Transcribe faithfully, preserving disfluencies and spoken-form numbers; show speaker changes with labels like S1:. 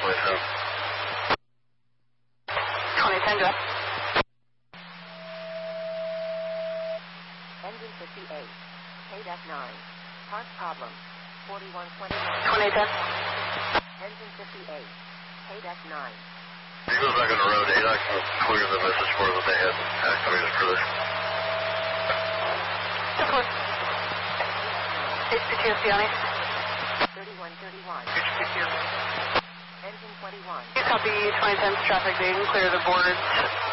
S1: twenty ten.
S2: twenty ten, go ahead.
S3: Engine fifty-eight. K nine. Part problem. forty-one twenty.
S2: twenty ten.
S3: Engine fifty-eight. K nine.
S1: He goes back on the road. A D O C will clear the message for that they had attack coming in for this.
S2: ten four. H P T S D on it.
S3: thirty-one thirty-one.
S2: H P T S.
S3: Engine twenty-one.
S2: Copy twenty ten traffic being clear the boards.